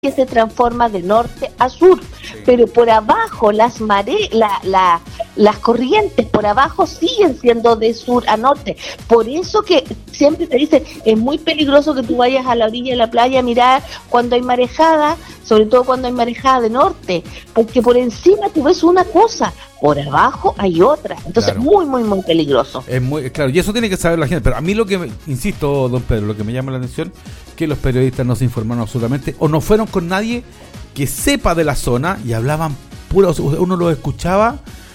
que se transforma de norte a sur, pero por abajo las las corrientes por abajo siguen siendo de sur a norte. Por eso que siempre te dicen, es muy peligroso que tú vayas a la orilla de la playa a mirar cuando hay marejada, sobre todo cuando hay marejada de norte, porque por encima tú ves una cosa, por abajo hay otra, entonces claro, muy, muy, muy peligroso. Es muy claro, y eso tiene que saber la gente, pero a mí insisto, don Pedro, lo que me llama la atención, que los periodistas no se informaron absolutamente, o no fueron con nadie que sepa de la zona, y hablaban puro, uno los escuchaba,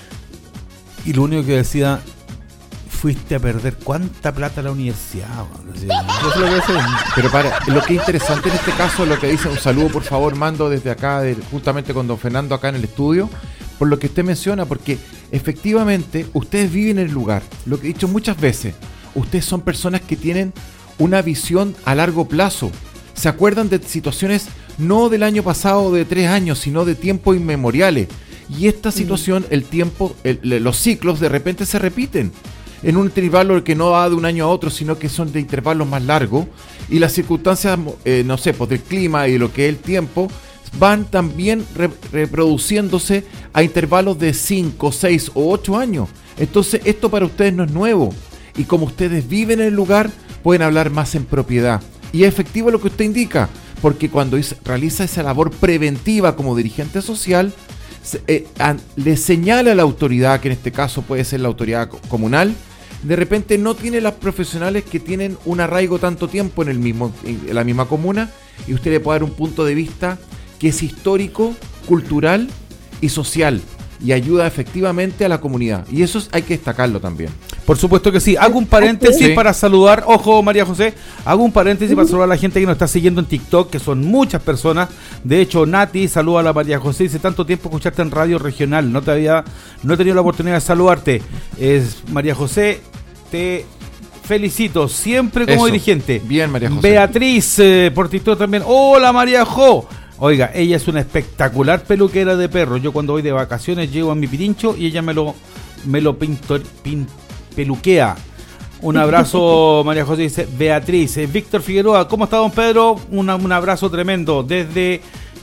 y lo único que decía, fuiste a perder cuánta plata a la universidad. Eso es lo que decía. Pero lo que es interesante en este caso, lo que dice, un saludo por favor, mando desde acá, justamente con don Fernando acá en el estudio, por lo que usted menciona, porque efectivamente ustedes viven en el lugar, lo que he dicho muchas veces, ustedes son personas que tienen una visión a largo plazo, se acuerdan de situaciones no del año pasado o de 3 años, sino de tiempos inmemoriales, y esta situación, el tiempo, los ciclos de repente se repiten en un intervalo que no va de un año a otro, sino que son de intervalos más largos, y las circunstancias, no sé, pues del clima y lo que es el tiempo, van también reproduciéndose a intervalos de 5, 6 o 8 años. Entonces esto para ustedes no es nuevo, y como ustedes viven en el lugar, pueden hablar más en propiedad. Y es efectivo lo que usted indica, porque cuando realiza esa labor preventiva como dirigente social, le señala a la autoridad, que en este caso puede ser la autoridad comunal, de repente no tiene las profesionales que tienen un arraigo tanto tiempo en la misma comuna, y usted le puede dar un punto de vista que es histórico, cultural y social, y ayuda efectivamente a la comunidad, y eso hay que destacarlo también. Por supuesto que sí. Hago un paréntesis para saludar, ojo María José, hago un paréntesis para saludar a la gente que nos está siguiendo en TikTok, que son muchas personas. De hecho, Nati saluda a la María José, dice, tanto tiempo escucharte en radio regional, no he tenido la oportunidad de saludarte. María José, te felicito, siempre como dirigente. Bien, María José. Beatriz, por TikTok también, hola María Jo. Oiga, ella es una espectacular peluquera de perros. Yo cuando voy de vacaciones llego a mi pirincho y ella me lo peluquea. Un abrazo, María José, dice Beatriz. Víctor Figueroa, ¿cómo está, don Pedro? Un abrazo tremendo desde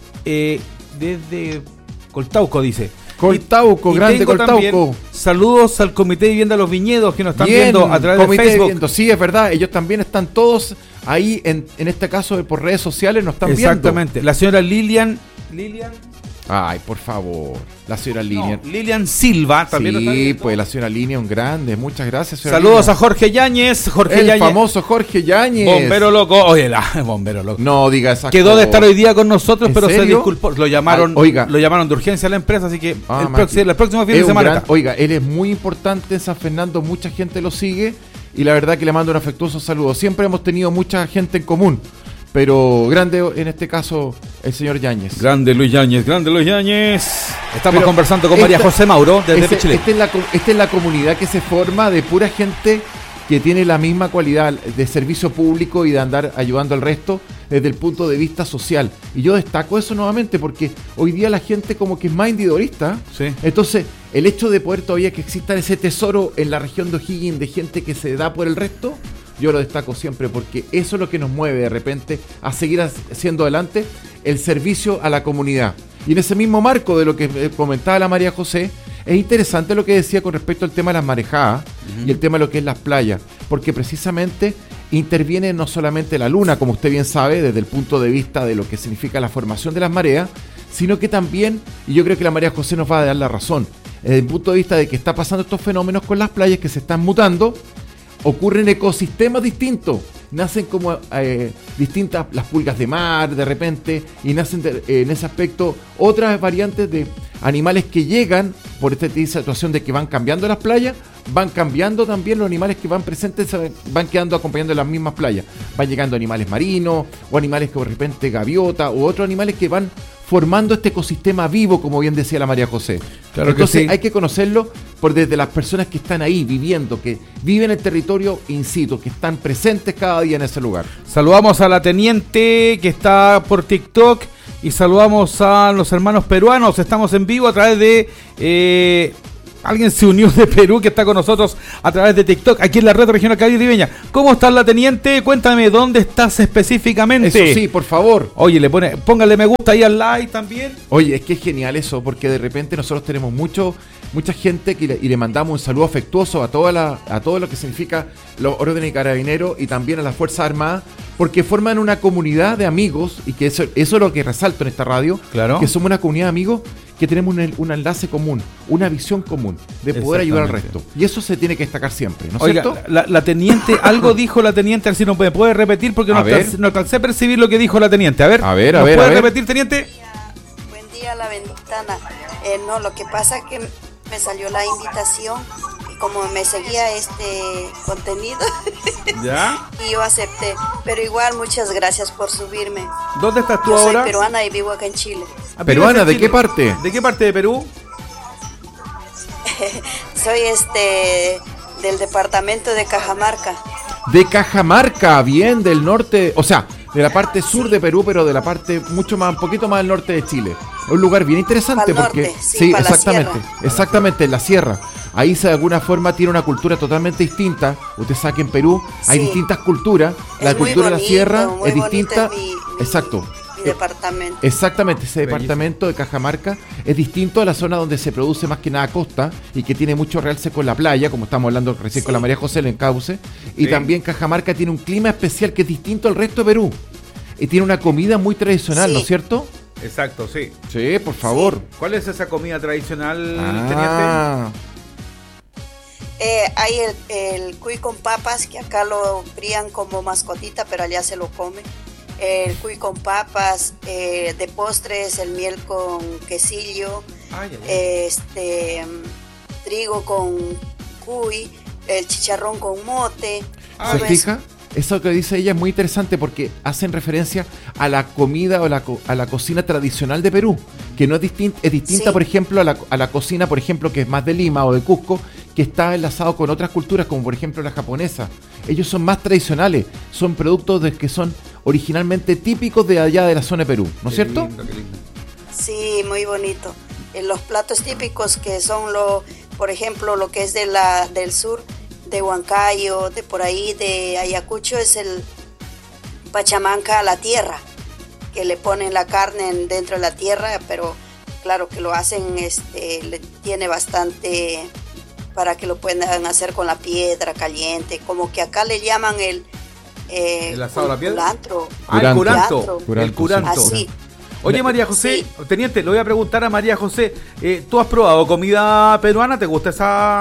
Coltauco, dice. Coltauco, grande Coltauco. Saludos al Comité de Vivienda de los Viñedos que nos están viendo a través de Facebook. Sí, es verdad, ellos también están todos ahí, en este caso por redes sociales, nos están viendo. Exactamente. La señora Lilian. Ay, por favor, la señora Lilian. No, Lilian Silva también. Sí, pues la señora Lilian, un grande. Muchas gracias, señora Saludos Lilian. A Jorge Yáñez. El famoso Jorge Yáñez. Bombero loco. Oye, bombero loco. No diga esa Quedó de estar hoy día con nosotros, pero serio? se disculpó. Lo llamaron de urgencia a la empresa, así que el próximo fin de semana. Oiga, él es muy importante en San Fernando, mucha gente lo sigue, y la verdad que le mando un afectuoso saludo. Siempre hemos tenido mucha gente en común, pero grande en este caso el señor Yáñez. Grande Luis Yáñez. Estamos conversando con María José Mauro desde Chile. Esta es la comunidad que se forma de pura gente que tiene la misma cualidad de servicio público y de andar ayudando al resto desde el punto de vista social. Y yo destaco eso nuevamente porque hoy día la gente como que es más individualista. Sí. Entonces, el hecho de poder todavía que exista ese tesoro en la región de O'Higgins de gente que se da por el resto, yo lo destaco siempre porque eso es lo que nos mueve de repente a seguir haciendo adelante el servicio a la comunidad. Y en ese mismo marco de lo que comentaba la María José, es interesante lo que decía con respecto al tema de las marejadas y el tema de lo que es las playas, porque precisamente interviene no solamente la luna, como usted bien sabe, desde el punto de vista de lo que significa la formación de las mareas, sino que también, y yo creo que la María José nos va a dar la razón, desde el punto de vista de que está pasando estos fenómenos con las playas que se están mutando, ocurren ecosistemas distintos, nacen como distintas las pulgas de mar de repente, y nacen en ese aspecto otras variantes de animales que llegan por esta situación de que van cambiando las playas, van cambiando también los animales que van presentes, van quedando acompañando en las mismas playas, van llegando animales marinos o animales que de repente gaviota u otros animales que van formando este ecosistema vivo, como bien decía la María José. Claro. Entonces que sí. Hay que conocerlo desde las personas que están ahí viviendo, que viven el territorio in situ, que están presentes cada día en ese lugar. Saludamos a la teniente que está por TikTok y saludamos a los hermanos peruanos. Estamos en vivo a través de alguien se unió de Perú que está con nosotros a través de TikTok, aquí en la red regional caribeña. ¿Cómo está la teniente? Cuéntame, ¿dónde estás específicamente? Eso sí, por favor. Oye, póngale me gusta ahí al like también. Oye, es que es genial eso, porque de repente nosotros tenemos mucha gente y le mandamos un saludo afectuoso a todo lo que significa los órdenes y carabineros y también a las Fuerzas Armadas, porque forman una comunidad de amigos, y que eso es lo que resalto en esta radio, claro, que somos una comunidad de amigos que tenemos un enlace común, una visión común de poder ayudar al resto. Y eso se tiene que destacar siempre, ¿no es cierto? La teniente, algo dijo la teniente, a ver si no me puede repetir, porque no alcancé a percibir lo que dijo la teniente. A ver, ¿puede repetir, teniente? Buen día, La Ventana. No, lo que pasa es que me salió la invitación y como me seguía este contenido, ¿ya? Y yo acepté. Pero igual, muchas gracias por subirme. ¿Dónde estás tú yo ahora? Soy peruana y vivo acá en Chile. ¿Peruana? ¿De qué parte? ¿De qué parte de Perú? Soy del departamento de Cajamarca. De Cajamarca, bien, del norte, o sea, de la parte sur de Perú, pero de la parte un poquito más al norte de Chile. Es un lugar bien interesante porque norte, sí, exactamente, en la sierra. Ahí de alguna forma tiene una cultura totalmente distinta. Usted sabe que en Perú hay distintas culturas. La cultura de la sierra es distinta. Exacto. Mi departamento. Exactamente, ese departamento de Cajamarca es distinto a la zona donde se produce más que nada costa y que tiene mucho realce con la playa, como estamos hablando recién con la María José en Cauce. Y también Cajamarca tiene un clima especial que es distinto al resto de Perú. Y tiene una comida muy tradicional, ¿no es cierto? Exacto, sí. Sí, por favor. Sí. ¿Cuál es esa comida tradicional, teniente? Hay el cuy con papas, que acá lo crían como mascotita, pero allá se lo come. El cuy con papas, de postres, el miel con quesillo, trigo con cuy, el chicharrón con mote. ¿Se fija? Eso que dice ella es muy interesante porque hacen referencia a la comida o a la cocina tradicional de Perú, que no es distinta, por ejemplo, a la cocina, por ejemplo, que es más de Lima o de Cusco, que está enlazado con otras culturas, como por ejemplo la japonesa. Ellos son más tradicionales, son productos que son originalmente típicos de allá de la zona de Perú, ¿no es cierto? Lindo, qué lindo. Sí, muy bonito. Los platos típicos que son por ejemplo, lo que es del sur, de Huancayo, de por ahí, de Ayacucho, es el pachamanca a la tierra, que le ponen la carne dentro de la tierra, pero claro que lo hacen, tiene bastante para que lo puedan hacer con la piedra caliente, como que acá le llaman el asado a la piedra. Culantro. El curanto. El curanto. Así. Oye, María José, Sí. teniente, le voy a preguntar a María José, ¿tú has probado comida peruana? ¿Te gusta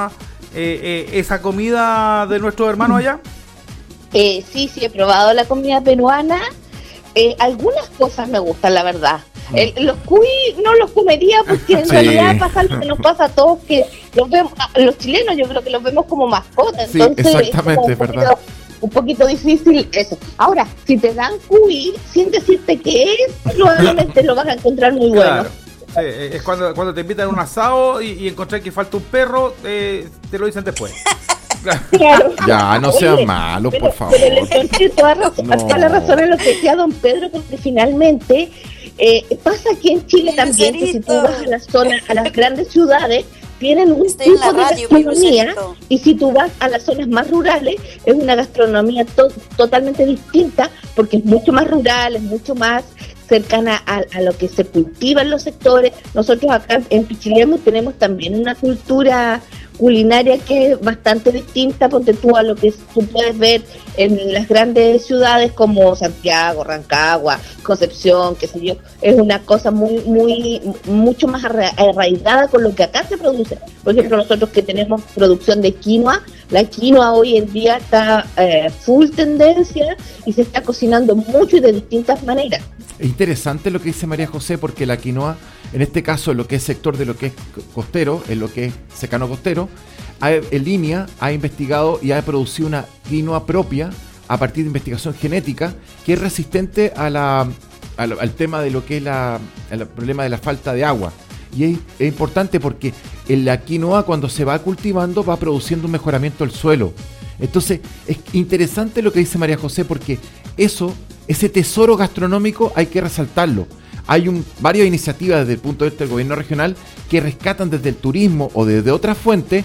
esa comida de nuestros hermanos allá? Sí, he probado la comida peruana. Algunas cosas me gustan, la verdad. Los cuy no los comería porque en realidad pasa lo que nos pasa a todos, que los chilenos yo creo que los vemos como mascotas. Sí, entonces exactamente, es verdad. Un poquito difícil eso. Ahora, si te dan cuy sin decirte qué es, probablemente lo vas a encontrar muy bueno. Sí, es cuando te invitan a un asado y encontrar que falta un perro, te lo dicen después. Claro. Ya, no sean malos, por favor. Pero le doy toda la razón en lo que decía don Pedro, porque finalmente pasa aquí en Chile también, que si tú vas a la zona, a las grandes ciudades, tienen un tipo de gastronomía, y si tú vas a las zonas más rurales, es una gastronomía totalmente distinta, porque es mucho más rural, es mucho más cercana a lo que se cultiva en los sectores. Nosotros acá en Pichilemu tenemos también una cultura culinaria que es bastante distinta, ponte tú, a lo que tú puedes ver en las grandes ciudades como Santiago, Rancagua, Concepción, qué sé yo. Es una cosa mucho más arraigada con lo que acá se produce. Por ejemplo, nosotros que tenemos producción de quinoa, la quinoa hoy en día está full tendencia y se está cocinando mucho y de distintas maneras. Es interesante lo que dice María José, porque la quinoa, en este caso, en lo que es sector de lo que es costero, en lo que es secano costero, en línea ha investigado y ha producido una quinoa propia a partir de investigación genética que es resistente al tema de lo que es el problema de la falta de agua. Y es importante porque en la quinoa, cuando se va cultivando, va produciendo un mejoramiento del suelo. Entonces, es interesante lo que dice María José, porque ese tesoro gastronómico hay que resaltarlo. hay varias iniciativas desde el punto de vista del gobierno regional que rescatan desde el turismo o desde otras fuentes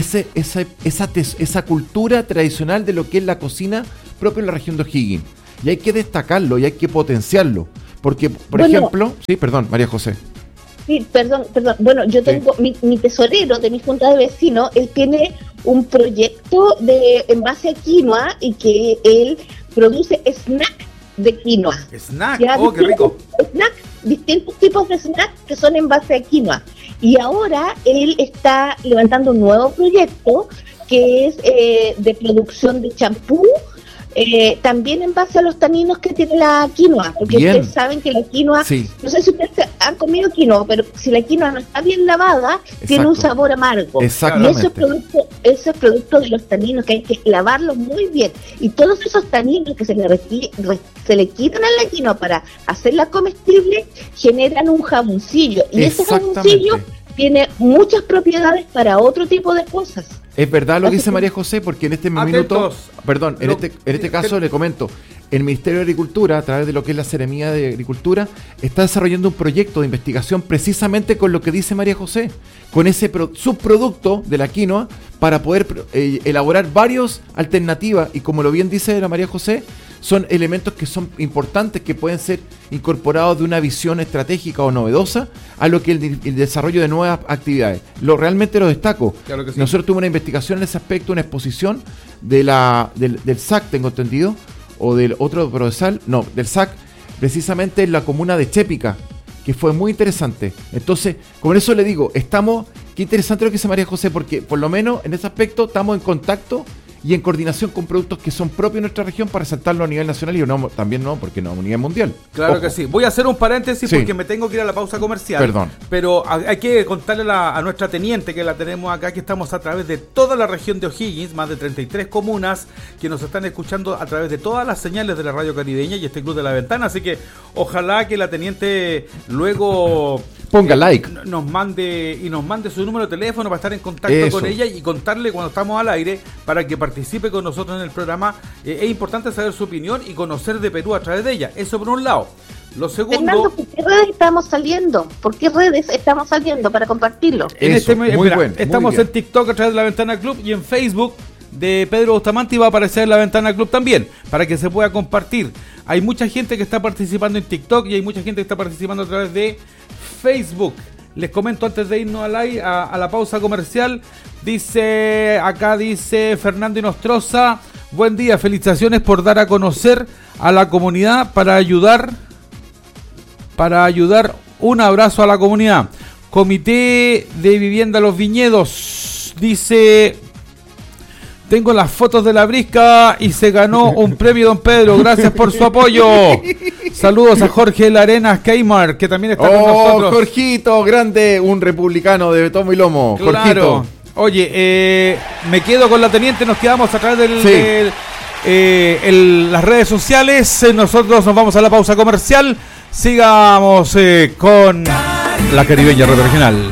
esa cultura tradicional de lo que es la cocina propia en la región de O'Higgins. Y hay que destacarlo y hay que potenciarlo. Porque, por ejemplo... Sí, perdón, María José. Sí, perdón. Bueno, yo tengo mi tesorero de mi junta de vecinos, él tiene un proyecto en base a quinoa y que él produce snack de quinoa. ¿Snack? ¡Oh, qué rico! Distintos tipos de snack que son en base a quinoa. Y ahora él está levantando un nuevo proyecto que es de producción de champú, también en base a los taninos que tiene la quinoa, porque ustedes saben que la quinoa, no sé si ustedes han comido quinoa, pero si la quinoa no está bien lavada, tiene un sabor amargo. Exactamente. Y ese es producto de los taninos, que hay que lavarlos muy bien. Y todos esos taninos que se le quitan a la quinoa para hacerla comestible, generan un jamoncillo. Y ese jamoncillo tiene muchas propiedades para otro tipo de cosas. Es verdad lo que dice María José, porque en este minuto, en este caso le comento, el Ministerio de Agricultura, a través de lo que es la Seremía de Agricultura, está desarrollando un proyecto de investigación precisamente con lo que dice María José, con ese subproducto de la quinoa, para poder elaborar varias alternativas, y como lo bien dice la María José, son elementos que son importantes, que pueden ser incorporados de una visión estratégica o novedosa a lo que el desarrollo de nuevas actividades. Realmente lo destaco. Claro que sí. Nosotros tuvimos una investigación en ese aspecto, una exposición del SAC, tengo entendido, o del otro procesal, del SAC, precisamente en la comuna de Chépica, que fue muy interesante. Entonces, con eso le digo, qué interesante lo que dice María José, porque por lo menos en ese aspecto estamos en contacto y en coordinación con productos que son propios de nuestra región para resaltarlo a nivel nacional y también porque no a nivel mundial. Claro. Ojo. Que sí. Voy a hacer un paréntesis porque me tengo que ir a la pausa comercial. Perdón. Pero hay que contarle a nuestra teniente, que la tenemos acá, que estamos a través de toda la región de O'Higgins, más de 33 comunas que nos están escuchando a través de todas las señales de la radio caribeña y este Club de la Ventana. Así que ojalá que la teniente luego ponga like, nos mande su número de teléfono para estar en contacto con ella y contarle cuando estamos al aire para que participe con nosotros en el programa. Es importante saber su opinión y conocer de Perú a través de ella. Eso por un lado. Lo segundo... Fernando, ¿por qué redes estamos saliendo? ¿Por qué redes estamos saliendo para compartirlo? Estamos en TikTok a través de La Ventana Club y en Facebook de Pedro Bustamante, y va a aparecer en La Ventana Club también, para que se pueda compartir. Hay mucha gente que está participando en TikTok y hay mucha gente que está participando a través de Facebook. Les comento antes de irnos a la pausa comercial. Dice Fernando Inostroza: buen día, felicitaciones por dar a conocer a la comunidad para ayudar. Un abrazo a la comunidad. Comité de Vivienda Los Viñedos. Dice: tengo las fotos de la brisca y se ganó un premio, don Pedro. Gracias por su apoyo. Saludos a Jorge Larenas Keimar, que también está con nosotros. Jorgito, grande, un republicano de tomo y lomo. Claro. Jorgito. Oye, me quedo con la teniente, nos quedamos a través las redes sociales. Nosotros nos vamos a la pausa comercial. Sigamos con la Caribeña Radio Regional.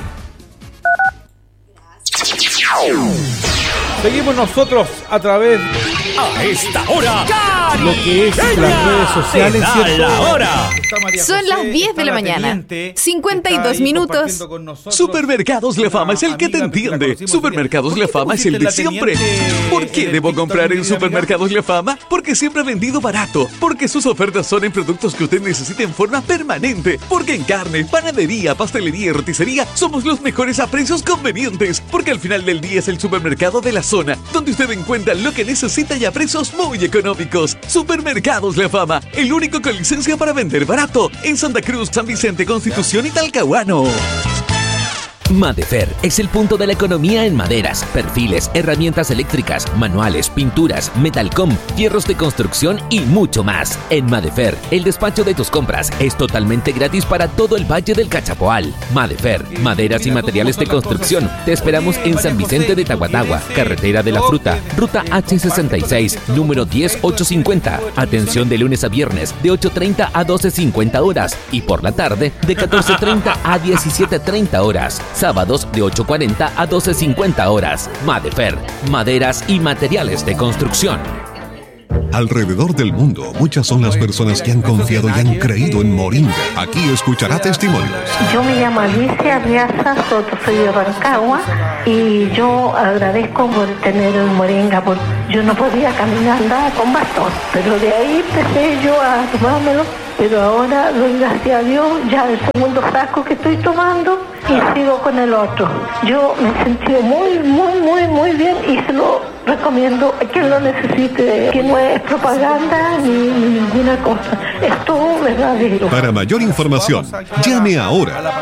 Seguimos nosotros a través a esta hora lo que es las redes sociales. La hora. Son las 10 de la mañana, 52 minutos. Supermercados La Fama es el que te entiende. Supermercados La Fama es el de siempre. ¿Por qué debo comprar en Supermercados La Fama? Porque siempre ha vendido barato. Porque sus ofertas son en productos que usted necesita en forma permanente. Porque en carne, panadería, pastelería y roticería somos los mejores a precios convenientes. Porque al final del día es el supermercado de la zona, donde usted encuentra lo que necesita y a precios muy económicos. Supermercados La Fama, el único con licencia para vender barato en Santa Cruz, San Vicente, Constitución y Talcahuano. Madefer es el punto de la economía en maderas, perfiles, herramientas eléctricas, manuales, pinturas, metalcom, fierros de construcción y mucho más. En Madefer, el despacho de tus compras es totalmente gratis para todo el Valle del Cachapoal. Madefer, maderas y materiales de construcción. Te esperamos en San Vicente de Tahuatahua, Carretera de la Fruta, Ruta H66, número 10850. Atención de lunes a viernes, de 8:30 a 12:50 horas. Y por la tarde, de 14:30 a 17:30 horas. Sábados de 8:40 a 12:50 horas. Madefer, maderas y materiales de construcción. Alrededor del mundo, muchas son las personas que han confiado y han creído en Moringa. Aquí escuchará testimonios. Yo me llamo Alicia Riaza Soto, soy de Rancagua, y yo agradezco por tener el Moringa, porque yo no podía caminar, andaba con bastón, pero de ahí empecé yo a tomármelo, pero ahora, doy gracias a Dios, ya el segundo frasco que estoy tomando y sigo con el otro. Yo me he sentido muy bien y se lo recomiendo a quien lo necesite, que no es propaganda ni ninguna cosa, es todo verdadero. Para mayor información, llame ahora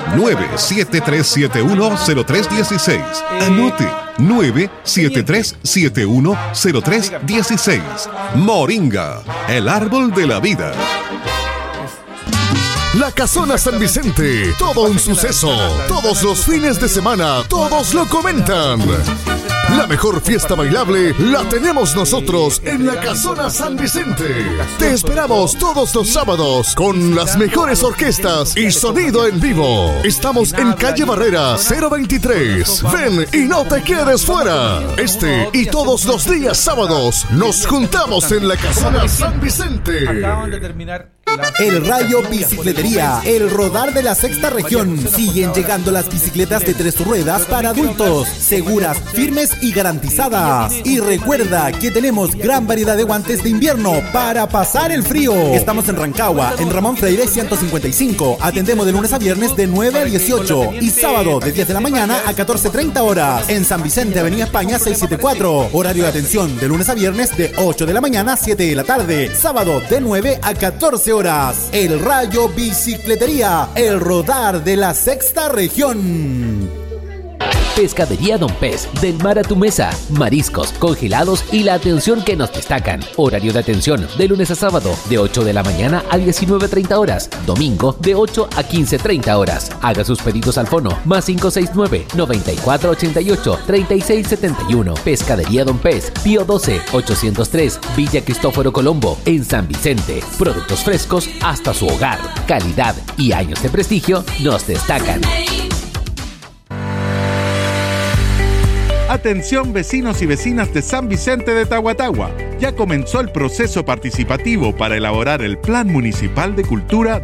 973710316. Anote 973710316. Moringa, el árbol de la vida. La Casona San Vicente, todo un suceso. Todos los fines de semana, todos lo comentan. La mejor fiesta bailable la tenemos nosotros en la Casona San Vicente. Te esperamos todos los sábados con las mejores orquestas y sonido en vivo. Estamos en calle Barrera 023. Ven y no te quedes fuera. Este y todos los días sábados nos juntamos en la Casona San Vicente. Acaban de terminar El Rayo Bicicletería, el rodar de la sexta región. Siguen llegando las bicicletas de 3 ruedas para adultos, seguras, firmes y garantizadas. Y recuerda que tenemos gran variedad de guantes de invierno para pasar el frío. Estamos en Rancagua, en Ramón Freire 155. Atendemos de lunes a viernes de 9 a 18 y sábado de 10 de la mañana a 14:30 horas. En San Vicente, Avenida España 674. Horario de atención de lunes a viernes de 8 de la mañana a 7 de la tarde. Sábado de 9 a 14 horas. El Rayo Bicicletería, el rodar de la sexta región. Pescadería Don Pez, del mar a tu mesa, mariscos, congelados y la atención que nos destacan. Horario de atención de lunes a sábado de 8 de la mañana a 19:30 horas, domingo de 8 a 15:30 horas. Haga sus pedidos al fono más 569-9488-3671. Pescadería Don Pez, Pío 12, 803, Villa Cristóforo Colombo, en San Vicente. Productos frescos hasta su hogar. Calidad y años de prestigio nos destacan. Atención vecinos y vecinas de San Vicente de Tahuatahua. Ya comenzó el proceso participativo para elaborar el Plan Municipal de Cultura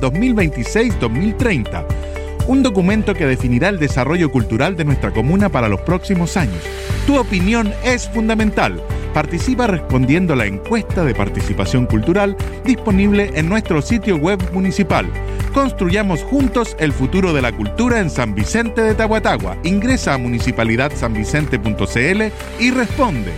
2026-2030. Un documento que definirá el desarrollo cultural de nuestra comuna para los próximos años. Tu opinión es fundamental. Participa respondiendo a la encuesta de participación cultural disponible en nuestro sitio web municipal. Construyamos juntos el futuro de la cultura en San Vicente de Tahuatahua. Ingresa a municipalidadsanvicente.cl y responde.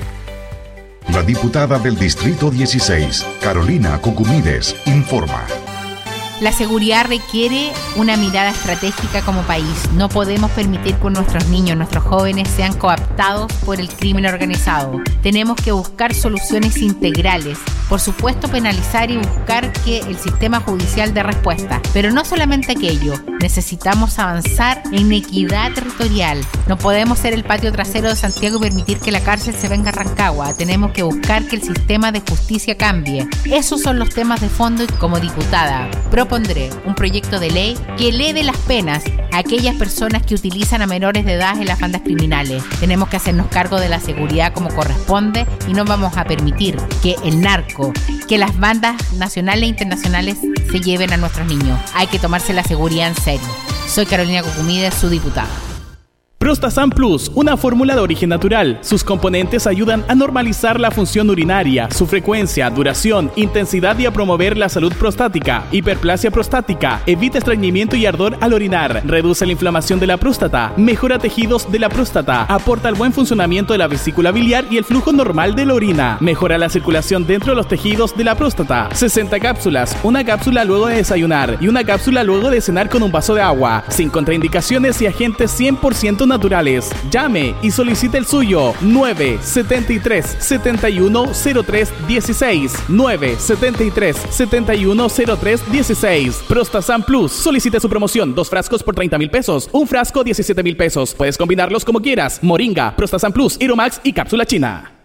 La diputada del Distrito 16, Carolina Cucumides, informa. La seguridad requiere una mirada estratégica como país. No podemos permitir que nuestros niños, nuestros jóvenes sean cooptados por el crimen organizado. Tenemos que buscar soluciones integrales. Por supuesto, penalizar y buscar que el sistema judicial dé respuesta. Pero no solamente aquello. Necesitamos avanzar en equidad territorial. No podemos ser el patio trasero de Santiago y permitir que la cárcel se venga a Rancagua. Tenemos que buscar que el sistema de justicia cambie. Esos son los temas de fondo y como diputada propondré un proyecto de ley que eleve las penas a aquellas personas que utilizan a menores de edad en las bandas criminales. Tenemos que hacernos cargo de la seguridad como corresponde y no vamos a permitir que el narco, que las bandas nacionales e internacionales se lleven a nuestros niños. Hay que tomarse la seguridad en serio. Soy Carolina Cucumides, su diputada. Prostasan Plus, una fórmula de origen natural. Sus componentes ayudan a normalizar la función urinaria, su frecuencia, duración, intensidad y a promover la salud prostática, hiperplasia prostática, evita estreñimiento y ardor al orinar, reduce la inflamación de la próstata, mejora tejidos de la próstata, aporta el buen funcionamiento de la vesícula biliar y el flujo normal de la orina, mejora la circulación dentro de los tejidos de la próstata. 60 cápsulas, una cápsula luego de desayunar y una cápsula luego de cenar con un vaso de agua, sin contraindicaciones y agentes 100% naturales. Llame y solicite el suyo. 973-710316. 973-710316. Prostasan Plus. Solicite su promoción. 2 frascos por 30,000 pesos. Un frasco 17,000 pesos. Puedes combinarlos como quieras. Moringa, Prostasan Plus, Iromax y cápsula china.